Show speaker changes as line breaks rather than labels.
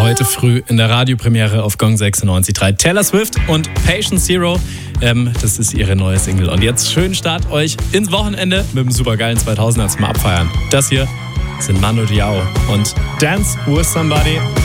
heute früh in der Radiopremiere auf Gong 96.3. Taylor Swift und Patient Zero. Das ist ihre neue Single. Und jetzt schönen Start euch ins Wochenende mit dem supergeilen 2000er zum Abfeiern. Das hier sind Manu Diao und Dance with Somebody.